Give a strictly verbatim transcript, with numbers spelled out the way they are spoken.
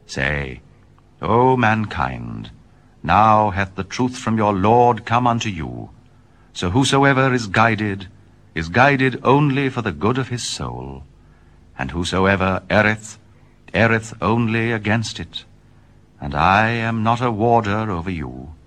Say, O mankind, now hath the truth from your Lord come unto you. So whosoever is guided, is guided only for the good of his soul, and whosoever erreth, erreth only against it. And I am not a warder over you,